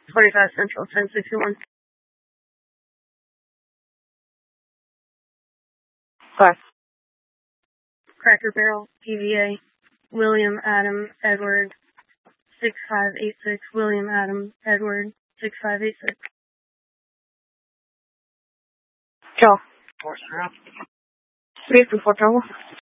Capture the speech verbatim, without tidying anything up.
twenty-five Central, ten sixty-one. Five. Cracker Barrel, P V A, William Adam Edward, six five eight six, William Adam Edward, six five eight six. Joe. Four zero. Three for four trouble.